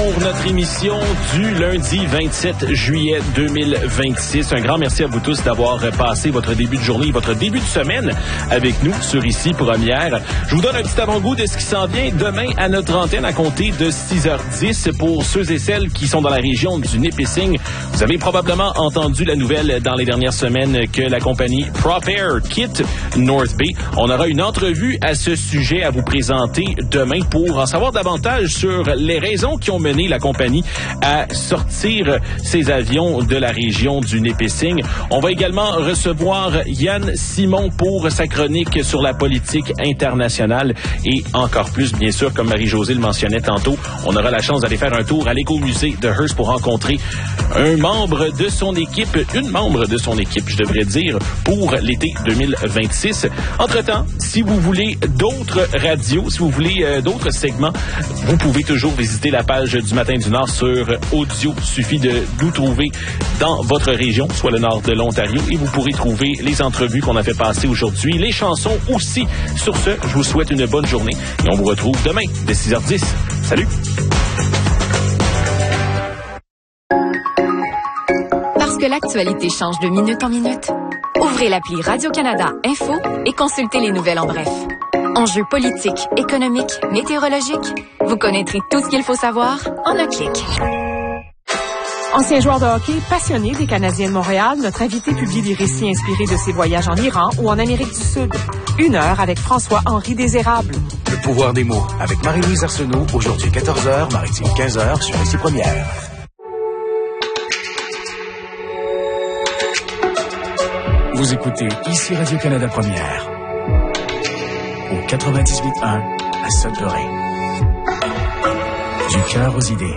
pour notre émission du lundi 27 juillet 2026. Un grand merci à vous tous d'avoir passé votre début de journée, votre début de semaine avec nous sur Ici Première. Je vous donne un petit avant-goût de ce qui s'en vient demain à notre antenne à compter de 6h10 pour ceux et celles qui sont dans la région du Nipissing. Vous avez probablement entendu la nouvelle dans les dernières semaines que la compagnie PropAir quitte North Bay. On aura une entrevue à ce sujet à vous présenter demain pour en savoir davantage sur les raisons qui ont mené la compagnie à sortir ses avions de la région du Nipissing. On va également recevoir Yann Simon pour sa chronique sur la politique internationale et encore plus, bien sûr, comme Marie-Josée le mentionnait tantôt, on aura la chance d'aller faire un tour à l'écomusée de Hearst pour rencontrer une membre de son équipe, je devrais dire, pour l'été 2026. Entre-temps, si vous voulez d'autres radios, si vous voulez d'autres segments, vous pouvez toujours visiter la page du Matin du Nord sur Audio. Il suffit de nous trouver dans votre région, soit le nord de l'Ontario, et vous pourrez trouver les entrevues qu'on a fait passer aujourd'hui, les chansons aussi. Sur ce, je vous souhaite une bonne journée et on vous retrouve demain dès 6h10. Salut! Parce que l'actualité change de minute en minute, ouvrez l'appli Radio-Canada Info et consultez les nouvelles en bref. Enjeux politiques, économiques, météorologiques, vous connaîtrez tout ce qu'il faut savoir en un clic. Ancien joueur de hockey, passionné des Canadiens de Montréal, notre invité publie des récits inspirés de ses voyages en Iran ou en Amérique du Sud. 1 heure avec François-Henri Désérable. Le pouvoir des mots avec Marie-Louise Arsenault, aujourd'hui 14h, Maritime 15h sur Ici Première. Vous écoutez Ici Radio-Canada Première. Au 98.1 à Sudbury. Du cœur aux idées.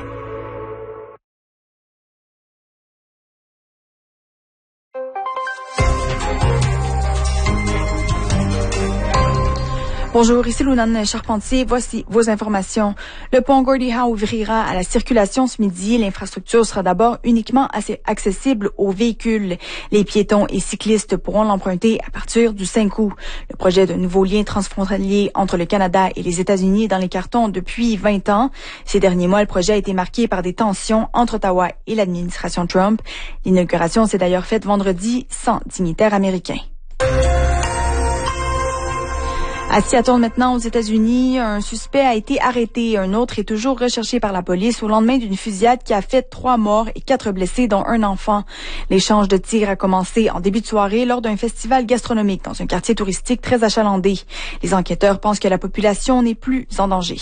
Bonjour, ici Lunane Charpentier. Voici vos informations. Le pont Gordie Howe ouvrira à la circulation ce midi. L'infrastructure sera d'abord uniquement accessible aux véhicules. Les piétons et cyclistes pourront l'emprunter à partir du 5 août. Le projet d'un nouveau lien transfrontalier entre le Canada et les États-Unis est dans les cartons depuis 20 ans. Ces derniers mois, le projet a été marqué par des tensions entre Ottawa et l'administration Trump. L'inauguration s'est d'ailleurs faite vendredi sans dignitaires américains. À Seattle maintenant, aux États-Unis, un suspect a été arrêté. Un autre est toujours recherché par la police au lendemain d'une fusillade qui a fait 3 morts et 4 blessés, dont un enfant. L'échange de tirs a commencé en début de soirée lors d'un festival gastronomique dans un quartier touristique très achalandé. Les enquêteurs pensent que la population n'est plus en danger.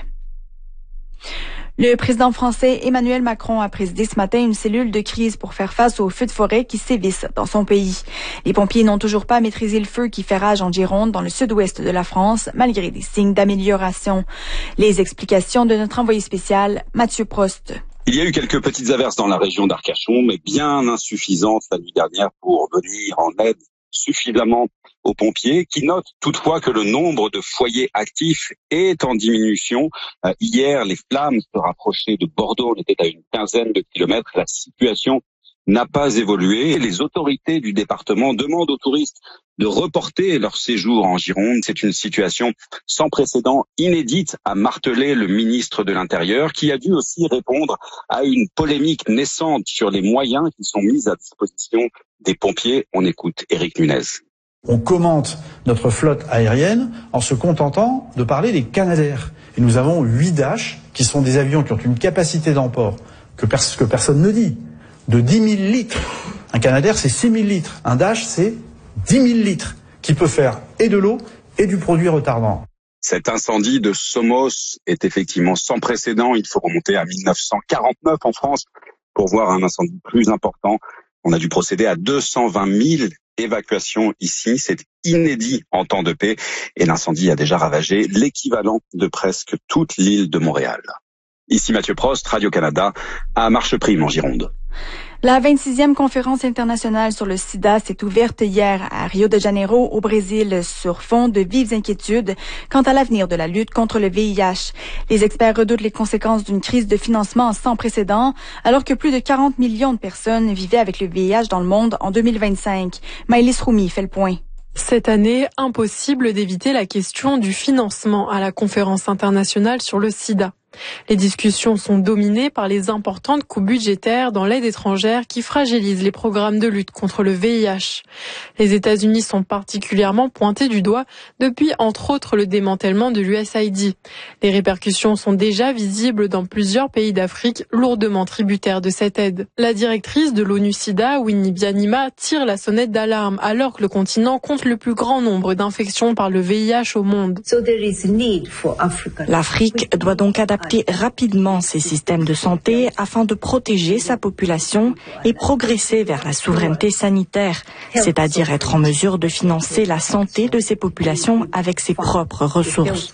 Le président français Emmanuel Macron a présidé ce matin une cellule de crise pour faire face aux feux de forêt qui sévissent dans son pays. Les pompiers n'ont toujours pas maîtrisé le feu qui fait rage en Gironde, dans le sud-ouest de la France, malgré des signes d'amélioration. Les explications de notre envoyé spécial, Mathieu Prost. Il y a eu quelques petites averses dans la région d'Arcachon, mais bien insuffisantes la nuit dernière pour venir en aide suffisamment aux pompiers, qui notent toutefois que le nombre de foyers actifs est en diminution. Hier, les flammes se rapprochaient de Bordeaux, on était à une quinzaine de kilomètres. La situation n'a pas évolué. Les autorités du département demandent aux touristes de reporter leur séjour en Gironde. C'est une situation sans précédent, inédite, a martelé le ministre de l'Intérieur, qui a dû aussi répondre à une polémique naissante sur les moyens qui sont mis à disposition des pompiers. On écoute Éric Nunez. On commente notre flotte aérienne en se contentant de parler des Canadair. Et nous avons 8 Dash, qui sont des avions qui ont une capacité d'emport que personne ne dit, de 10 000 litres. Un Canadair, c'est 6 000 litres. Un Dash, c'est 10 000 litres, qui peut faire et de l'eau et du produit retardant. Cet incendie de Somos est effectivement sans précédent. Il faut remonter à 1949 en France pour voir un incendie plus important. On a dû procéder à 220 000 évacuations ici. C'est inédit en temps de paix. Et l'incendie a déjà ravagé l'équivalent de presque toute l'île de Montréal. Ici Mathieu Prost, Radio-Canada, à Marcheprime en Gironde. La 26e conférence internationale sur le sida s'est ouverte hier à Rio de Janeiro, au Brésil, sur fond de vives inquiétudes quant à l'avenir de la lutte contre le VIH. Les experts redoutent les conséquences d'une crise de financement sans précédent, alors que plus de 40 millions de personnes vivaient avec le VIH dans le monde en 2025. Maëlys Roumi fait le point. Cette année, impossible d'éviter la question du financement à la conférence internationale sur le sida. Les discussions sont dominées par les importantes coupes budgétaires dans l'aide étrangère qui fragilisent les programmes de lutte contre le VIH. Les États-Unis sont particulièrement pointés du doigt depuis, entre autres, le démantèlement de l'USAID. Les répercussions sont déjà visibles dans plusieurs pays d'Afrique lourdement tributaires de cette aide. La directrice de l'ONU-SIDA, Winnie Byanyima, tire la sonnette d'alarme alors que le continent compte le plus grand nombre d'infections par le VIH au monde. L'Afrique doit donc adapter rapidement ses systèmes de santé afin de protéger sa population et progresser vers la souveraineté sanitaire, c'est-à-dire être en mesure de financer la santé de ses populations avec ses propres ressources.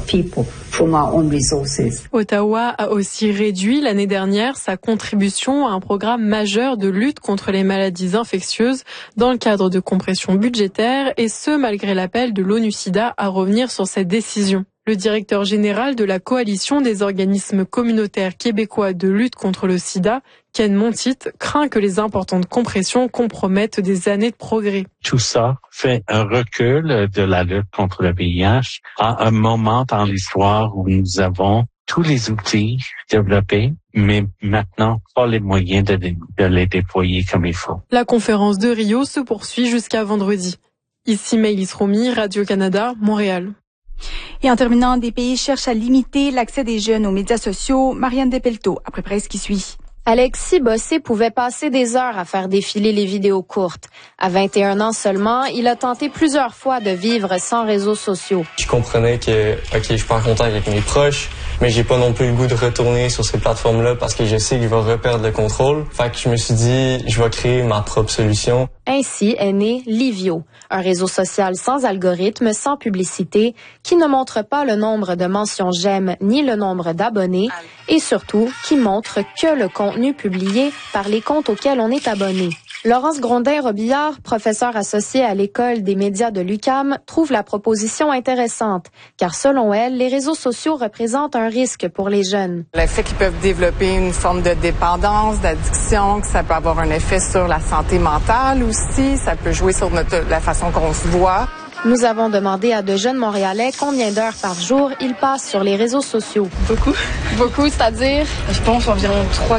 Ottawa a aussi réduit l'année dernière sa contribution à un programme majeur de lutte contre les maladies infectieuses dans le cadre de compression budgétaire, et ce malgré l'appel de l'ONU-SIDA à revenir sur cette décision. Le directeur général de la coalition des organismes communautaires québécois de lutte contre le sida, Ken Montit, craint que les importantes compressions compromettent des années de progrès. Tout ça fait un recul de la lutte contre le VIH à un moment dans l'histoire où nous avons tous les outils développés, mais maintenant pas les moyens de les déployer comme il faut. La conférence de Rio se poursuit jusqu'à vendredi. Ici Maëlys Romy, Radio-Canada, Montréal. Et en terminant, des pays cherchent à limiter l'accès des jeunes aux médias sociaux. Marianne Despelteaux, après presse qui suit. Alexis Bossé pouvait passer des heures à faire défiler les vidéos courtes. À 21 ans seulement, il a tenté plusieurs fois de vivre sans réseaux sociaux. Je comprenais que, je suis pas en contact avec mes proches, mais j'ai pas non plus le goût de retourner sur ces plateformes-là parce que je sais que je vais reperdre le contrôle. Fait que je me suis dit, je vais créer ma propre solution. Ainsi est né Livio, un réseau social sans algorithme, sans publicité, qui ne montre pas le nombre de mentions j'aime ni le nombre d'abonnés, et surtout qui montre que le contenu publié par les comptes auxquels on est abonné. Laurence Grondin-Robillard, professeure associée à l'École des médias de l'UQAM, trouve la proposition intéressante, car selon elle, les réseaux sociaux représentent un risque pour les jeunes. Le fait qu'ils peuvent développer une forme de dépendance, d'addiction, que ça peut avoir un effet sur la santé mentale aussi, ça peut jouer sur la façon qu'on se voit. Nous avons demandé à de jeunes Montréalais combien d'heures par jour ils passent sur les réseaux sociaux. Beaucoup. Beaucoup, c'est-à-dire, je pense environ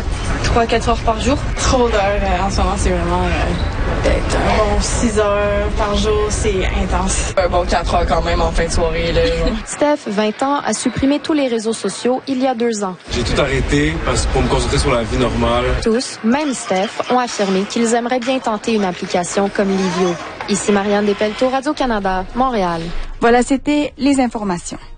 3-4 heures par jour. Trop d'heures en ce moment, c'est vraiment peut-être un bon 6 heures par jour, c'est intense. Un bon 4 heures quand même en fin de soirée. Là. Steph, 20 ans, a supprimé tous les réseaux sociaux il y a 2 ans. J'ai tout arrêté pour me concentrer sur la vie normale. Tous, même Steph, ont affirmé qu'ils aimeraient bien tenter une application comme Livio. Ici Marianne Despelteaux, Radio-Canada, Montréal. Voilà, c'était les informations.